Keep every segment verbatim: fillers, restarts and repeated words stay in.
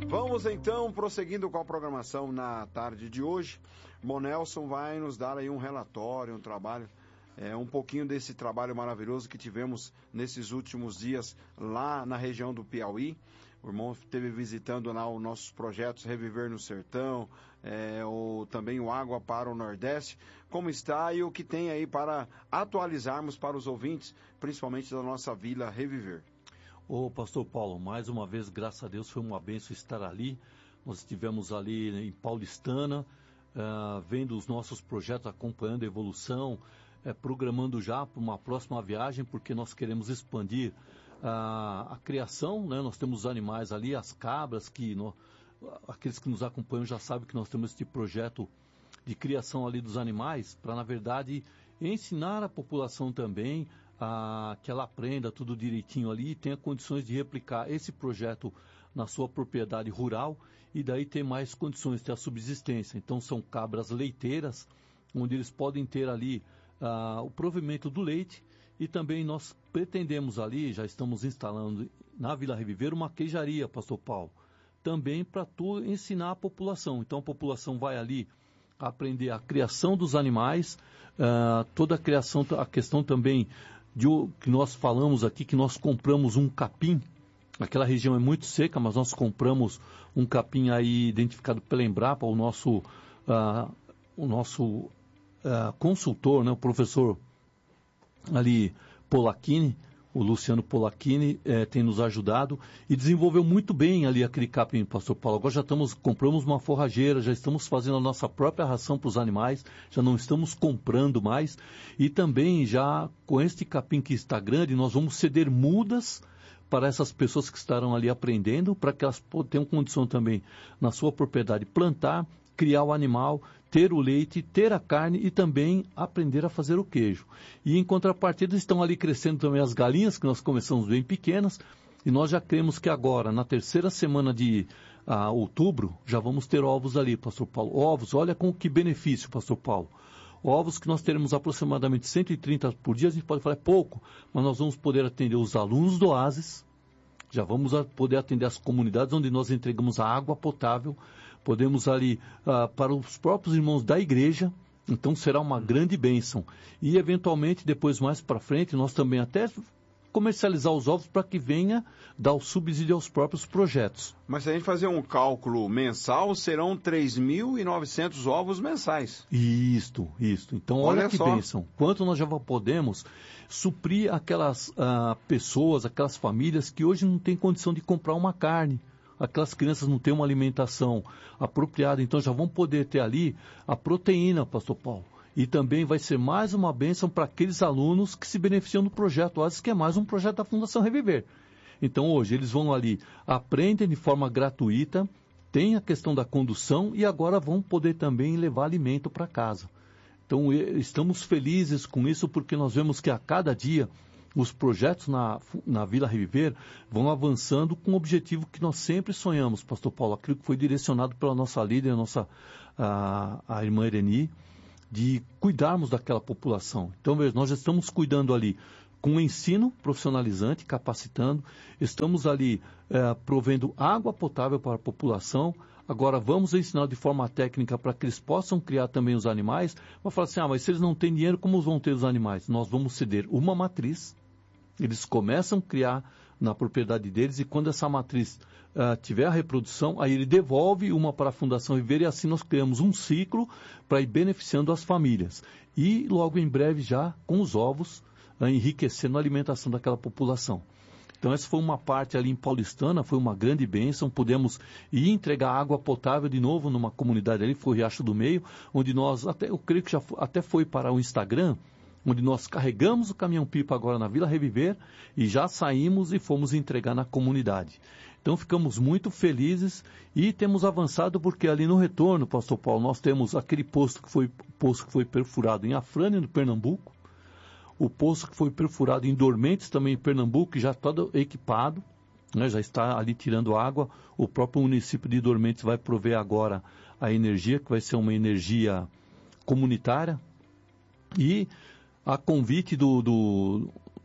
Vamos então, prosseguindo com a programação na tarde de hoje. Monelson vai nos dar aí um relatório, um trabalho, é, um pouquinho desse trabalho maravilhoso que tivemos nesses últimos dias lá na região do Piauí. O irmão esteve visitando lá os nossos projetos Reviver no Sertão, é, o, também o Água para o Nordeste. Como está e o que tem aí para atualizarmos para os ouvintes, principalmente da nossa Vila Reviver. Ô, pastor Paulo, mais uma vez, graças a Deus, foi uma bênção estar ali. Nós estivemos ali em Paulistana, uh, vendo os nossos projetos, acompanhando a evolução, uh, programando já para uma próxima viagem, porque nós queremos expandir uh, a criação, né? Nós temos os animais ali, as cabras, que no, aqueles que nos acompanham já sabem que nós temos este projeto de criação ali dos animais, para, na verdade, ensinar a população também a, que ela aprenda tudo direitinho ali e tenha condições de replicar esse projeto na sua propriedade rural e daí ter mais condições de ter a subsistência. Então são cabras leiteiras, onde eles podem ter ali ah, o provimento do leite e também nós pretendemos ali, já estamos instalando na Vila Reviver uma queijaria, pastor Paulo, também para tu ensinar a população. Então a população vai ali aprender a criação dos animais, uh, toda a criação, a questão também de o que nós falamos aqui, que nós compramos um capim. Aquela região é muito seca, mas nós compramos um capim aí identificado pela Embrapa, o nosso, uh, o nosso uh, consultor, né, o professor ali Polacchini, o Luciano Polacchini, eh, tem nos ajudado e desenvolveu muito bem ali aquele capim, pastor Paulo. Agora já estamos, compramos uma forrageira, já estamos fazendo a nossa própria ração para os animais, já não estamos comprando mais. E também já com este capim que está grande, nós vamos ceder mudas para essas pessoas que estarão ali aprendendo, para que elas tenham condição também na sua propriedade plantar, criar o animal, ter o leite, ter a carne e também aprender a fazer o queijo. E em contrapartida estão ali crescendo também as galinhas, que nós começamos bem pequenas, e nós já cremos que agora, na terceira semana de ah, outubro, já vamos ter ovos ali, pastor Paulo. Ovos, olha com que benefício, pastor Paulo. Ovos que nós teremos aproximadamente cento e trinta por dia, a gente pode falar é pouco, mas nós vamos poder atender os alunos do Oasis, já vamos poder atender as comunidades onde nós entregamos a água potável, podemos ali uh, para os próprios irmãos da igreja, então será uma grande bênção. E eventualmente, depois mais para frente, nós também até comercializar os ovos para que venha dar o subsídio aos próprios projetos. Mas se a gente fazer um cálculo mensal, serão três mil e novecentos ovos mensais. Isto, isto. Então olha, olha que só. Bênção. Quanto nós já podemos suprir aquelas uh, pessoas, aquelas famílias que hoje não têm condição de comprar uma carne. Aquelas crianças não têm uma alimentação apropriada, então já vão poder ter ali a proteína, pastor Paulo. E também vai ser mais uma bênção para aqueles alunos que se beneficiam do projeto Oasis, que é mais um projeto da Fundação Reviver. Então hoje eles vão ali, aprendem de forma gratuita, tem a questão da condução e agora vão poder também levar alimento para casa. Então estamos felizes com isso porque nós vemos que a cada dia os projetos na, na Vila Reviver vão avançando com o objetivo que nós sempre sonhamos, pastor Paulo, aquilo que foi direcionado pela nossa líder, a nossa a, a irmã Ireni, de cuidarmos daquela população. Então, veja, nós já estamos cuidando ali com o ensino profissionalizante, capacitando, estamos ali é, provendo água potável para a população, agora vamos ensinar de forma técnica para que eles possam criar também os animais, mas falar assim, ah, mas se eles não têm dinheiro, como vão ter os animais? Nós vamos ceder uma matriz, eles começam a criar na propriedade deles e quando essa matriz uh, tiver a reprodução, aí ele devolve uma para a Fundação Viver e assim nós criamos um ciclo para ir beneficiando as famílias. E logo em breve já com os ovos, uh, enriquecendo a alimentação daquela população. Então essa foi uma parte ali em Paulistana, foi uma grande bênção, pudemos ir entregar água potável de novo numa comunidade ali, foi o Riacho do Meio, onde nós, até, eu creio que já até foi para o Instagram, onde nós carregamos o caminhão-pipa agora na Vila Reviver e já saímos e fomos entregar na comunidade. Então ficamos muito felizes e temos avançado porque ali no retorno, pastor Paulo, nós temos aquele posto que foi, posto que foi perfurado em Afrânia, no Pernambuco, o poço que foi perfurado em Dormentes, também em Pernambuco, já todo equipado, né, já está ali tirando água. O próprio município de Dormentes vai prover agora a energia, que vai ser uma energia comunitária. E a convite do, do,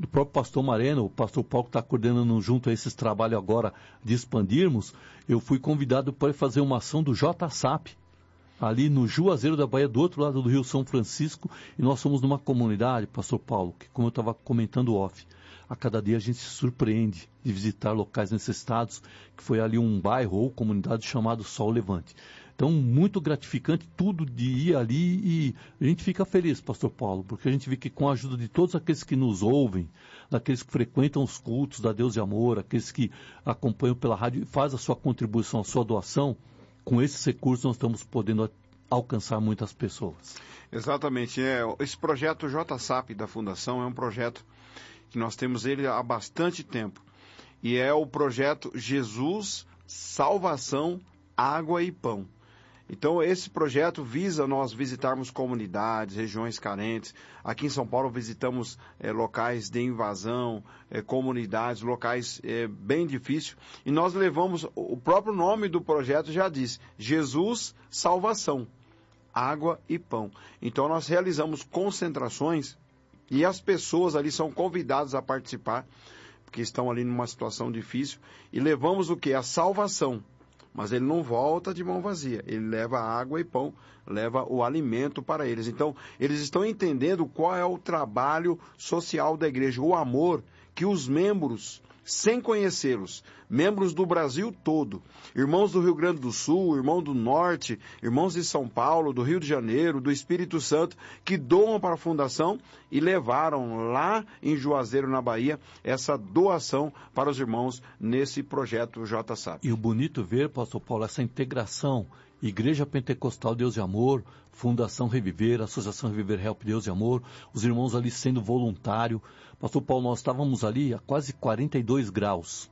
do próprio pastor Mareno, o pastor Paulo que está coordenando junto a esses trabalhos agora de expandirmos, eu fui convidado para fazer uma ação do J S A P, ali no Juazeiro da Bahia, do outro lado do Rio São Francisco, e nós somos numa comunidade, pastor Paulo, que como eu estava comentando off, a cada dia a gente se surpreende de visitar locais necessitados, que foi ali um bairro ou comunidade chamado Sol Levante. Então, muito gratificante tudo de ir ali e a gente fica feliz, pastor Paulo, porque a gente vê que com a ajuda de todos aqueles que nos ouvem, daqueles que frequentam os cultos da Deus de Amor, aqueles que acompanham pela rádio e fazem a sua contribuição, a sua doação, com esses recursos nós estamos podendo alcançar muitas pessoas. Exatamente. É, esse projeto J S A P da Fundação é um projeto que nós temos ele há bastante tempo. E é o projeto Jesus, Salvação, Água e Pão. Então, esse projeto visa nós visitarmos comunidades, regiões carentes. Aqui em São Paulo visitamos é, locais de invasão, é, comunidades, locais é, bem difíceis. E nós levamos, o próprio nome do projeto já diz, Jesus, Salvação, Água e Pão. Então, nós realizamos concentrações e as pessoas ali são convidadas a participar, porque estão ali numa situação difícil. E levamos o quê? A salvação. Mas ele não volta de mão vazia, ele leva água e pão, leva o alimento para eles. Então, eles estão entendendo qual é o trabalho social da igreja, o amor que os membros, sem conhecê-los, membros do Brasil todo, irmãos do Rio Grande do Sul, irmãos do Norte, irmãos de São Paulo, do Rio de Janeiro, do Espírito Santo, que doam para a Fundação e levaram lá em Juazeiro, na Bahia, essa doação para os irmãos nesse projeto J S A P. E o bonito ver, pastor Paulo, essa integração, Igreja Pentecostal Deus de Amor, Fundação Reviver, Associação Reviver Help Deus de Amor, os irmãos ali sendo voluntário. Pastor Paulo, nós estávamos ali a quase quarenta e dois graus.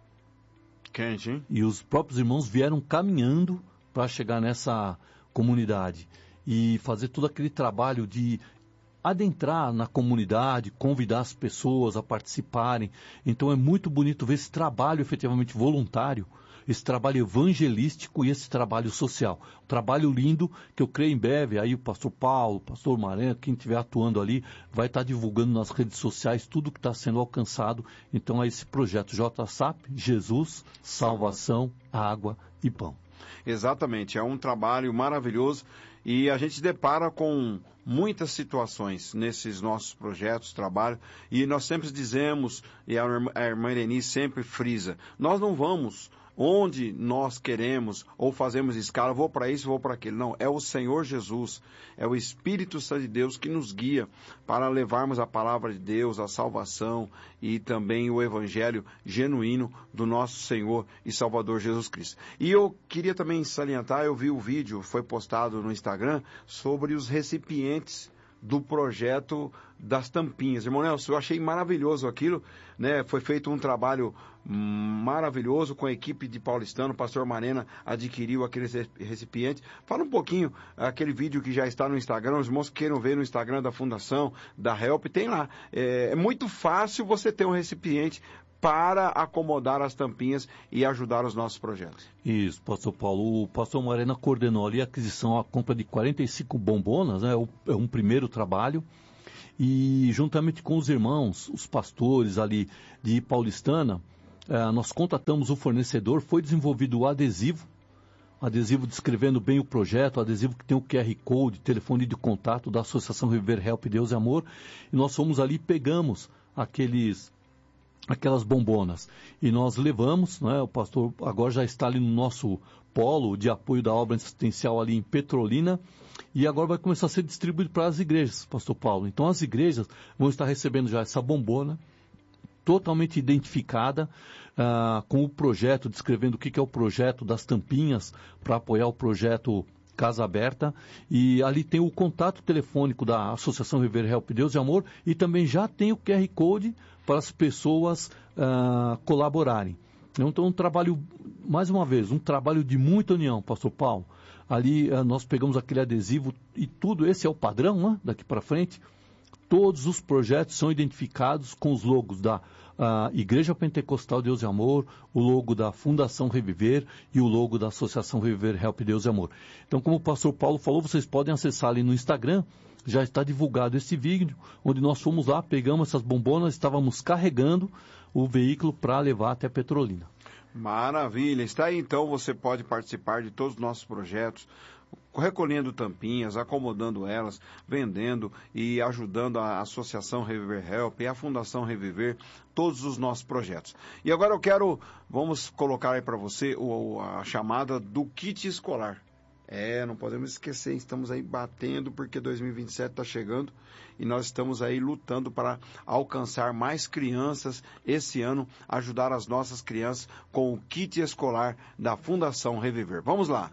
Quente, hein? E os próprios irmãos vieram caminhando para chegar nessa comunidade e fazer todo aquele trabalho de adentrar na comunidade, convidar as pessoas a participarem. Então é muito bonito ver esse trabalho efetivamente voluntário, esse trabalho evangelístico e esse trabalho social. Um trabalho lindo que eu creio em breve, aí o pastor Paulo, o pastor Marena, quem estiver atuando ali, vai estar divulgando nas redes sociais tudo que está sendo alcançado. Então é esse projeto J S A P, Jesus, Salvação, Água e Pão. Exatamente, é um trabalho maravilhoso e a gente se depara com muitas situações nesses nossos projetos, trabalho, e nós sempre dizemos, e a irmã, a irmã Ireni sempre frisa, nós não vamos onde nós queremos ou fazemos escala, vou para isso, vou para aquilo. Não, é o Senhor Jesus, é o Espírito Santo de Deus que nos guia para levarmos a palavra de Deus, a salvação e também o evangelho genuíno do nosso Senhor e Salvador Jesus Cristo. E eu queria também salientar, eu vi o vídeo, foi postado no Instagram, sobre os recipientes do projeto das tampinhas. Irmão Nelson, eu achei maravilhoso aquilo, né? Foi feito um trabalho maravilhoso com a equipe de Paulistano, o pastor Marena adquiriu aquele recipiente. Fala um pouquinho, aquele vídeo que já está no Instagram, os irmãos que queiram ver no Instagram da Fundação, da Help, tem lá. É, é muito fácil você ter um recipiente para acomodar as tampinhas e ajudar os nossos projetos. Isso, pastor Paulo. O pastor Marena coordenou ali a aquisição, a compra de quarenta e cinco bombonas, né? É um primeiro trabalho. E juntamente com os irmãos, os pastores ali de Paulistana, eh, nós contatamos o fornecedor, foi desenvolvido o adesivo, adesivo descrevendo bem o projeto, adesivo que tem o Q R Code, telefone de contato da Associação Reviver Help Deus e Amor, e nós fomos ali e pegamos aqueles... aquelas bombonas. E nós levamos, né, o pastor agora já está ali no nosso polo de apoio da obra assistencial ali em Petrolina, e agora vai começar a ser distribuído para as igrejas, pastor Paulo. Então as igrejas vão estar recebendo já essa bombona, totalmente identificada, uh, com o projeto, descrevendo o que, que é o projeto das tampinhas, para apoiar o projeto Casa Aberta, e ali tem o contato telefônico da Associação Reviver Help Deus e Amor, e também já tem o Q R Code para as pessoas uh, colaborarem. Então, um trabalho, mais uma vez, um trabalho de muita união, pastor Paulo. Ali uh, nós pegamos aquele adesivo e tudo, esse é o padrão, né, daqui para frente. Todos os projetos são identificados com os logos da a Igreja Pentecostal Deus e Amor, o logo da Fundação Reviver e o logo da Associação Reviver Help Deus e Amor. Então, como o pastor Paulo falou, vocês podem acessar ali no Instagram, já está divulgado esse vídeo, onde nós fomos lá, pegamos essas bombonas, estávamos carregando o veículo para levar até Petrolina. Maravilha, está aí então, você pode participar de todos os nossos projetos, recolhendo tampinhas, acomodando elas, vendendo e ajudando a Associação Reviver Help e a Fundação Reviver, todos os nossos projetos. E agora eu quero, vamos colocar aí para você o, a chamada do kit escolar. É, não podemos esquecer, estamos aí batendo porque dois mil e vinte e sete está chegando e nós estamos aí lutando para alcançar mais crianças esse ano, ajudar as nossas crianças com o kit escolar da Fundação Reviver. Vamos lá!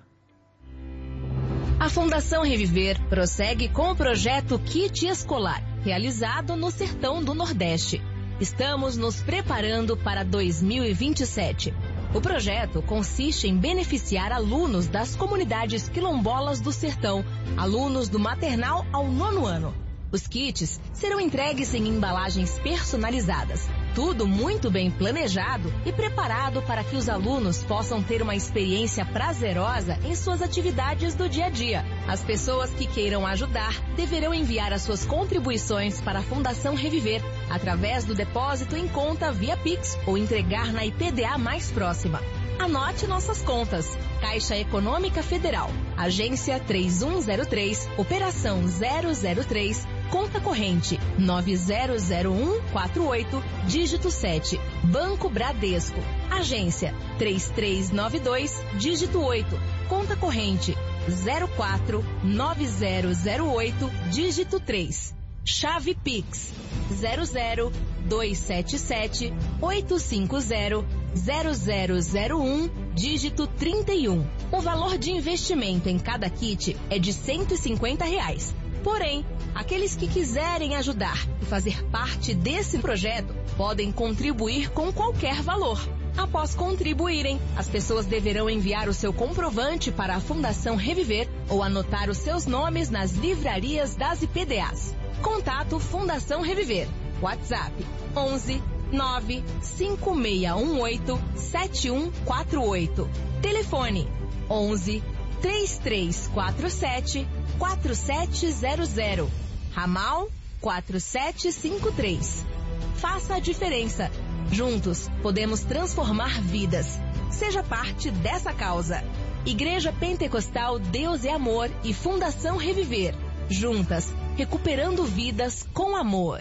A Fundação Reviver prossegue com o projeto Kit Escolar, realizado no Sertão do Nordeste. Estamos nos preparando para dois mil e vinte e sete. O projeto consiste em beneficiar alunos das comunidades quilombolas do Sertão, alunos do maternal ao nono ano. Os kits serão entregues em embalagens personalizadas, tudo muito bem planejado e preparado para que os alunos possam ter uma experiência prazerosa em suas atividades do dia a dia. As pessoas que queiram ajudar deverão enviar as suas contribuições para a Fundação Reviver, através do depósito em conta via Pix ou entregar na I P D A mais próxima. Anote nossas contas. Caixa Econômica Federal, Agência três um zero três, Operação zero zero três, Conta corrente nove zero zero um quatro oito, dígito sete. Banco Bradesco, Agência três três nove dois, dígito oito. Conta corrente zero quatro nove zero zero oito, dígito três. Chave Pix zero zero dois sete sete oito cinco zero zero zero zero um, dígito trinta e um. O valor de investimento em cada kit é de cento e cinquenta reais. Porém, aqueles que quiserem ajudar e fazer parte desse projeto podem contribuir com qualquer valor. Após contribuírem, as pessoas deverão enviar o seu comprovante para a Fundação Reviver ou anotar os seus nomes nas livrarias das I P D As. Contato Fundação Reviver. WhatsApp onze nove cinco seis um oito sete um quatro oito. Telefone onze três três quatro sete quatro sete zero zero. Ramal quatro sete cinco três. Faça a diferença. Juntos podemos transformar vidas. Seja parte dessa causa. Igreja Pentecostal Deus é Amor e Fundação Reviver. Juntas, recuperando vidas com amor.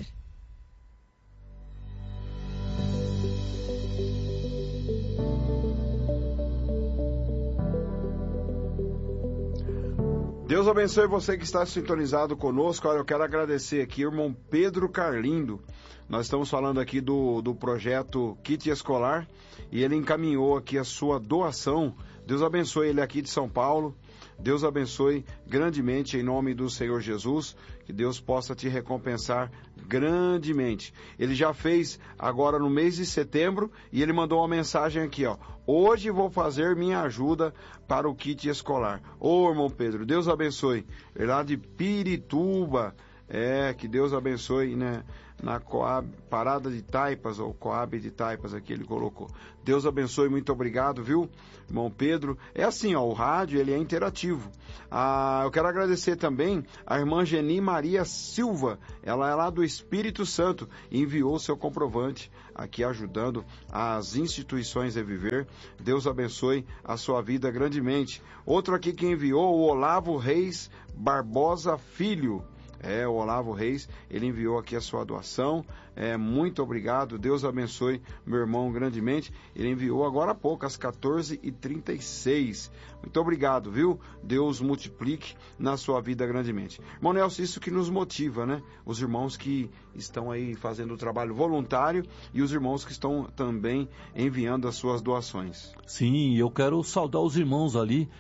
Deus abençoe você que está sintonizado conosco. Olha, eu quero agradecer aqui o irmão Pedro Carlindo. Nós estamos falando aqui do, do projeto Kit Escolar e ele encaminhou aqui a sua doação. Deus abençoe ele aqui de São Paulo. Deus abençoe grandemente em nome do Senhor Jesus, que Deus possa te recompensar grandemente. Ele já fez agora no mês de setembro e ele mandou uma mensagem aqui, ó. Hoje vou fazer minha ajuda para o kit escolar. Ô, irmão Pedro, Deus abençoe. Ele lá de Pirituba, é, que Deus abençoe, né? Na Coab, Parada de Taipas, ou Coab de Taipas aqui ele colocou. Deus abençoe, muito obrigado, viu, irmão Pedro? É assim, ó, o rádio, ele é interativo. Ah, eu quero agradecer também a irmã Geni Maria Silva, ela é lá do Espírito Santo, e enviou seu comprovante aqui ajudando as instituições a viver. Deus abençoe a sua vida grandemente. Outro aqui que enviou, o Olavo Reis Barbosa Filho. É, o Olavo Reis, ele enviou aqui a sua doação, é, muito obrigado, Deus abençoe meu irmão grandemente, ele enviou agora há pouco, às quatorze e trinta e seis, muito obrigado, viu? Deus multiplique na sua vida grandemente. Irmão Nelson, isso que nos motiva, né? Os irmãos que estão aí fazendo o trabalho voluntário e os irmãos que estão também enviando as suas doações. Sim, eu quero saudar os irmãos ali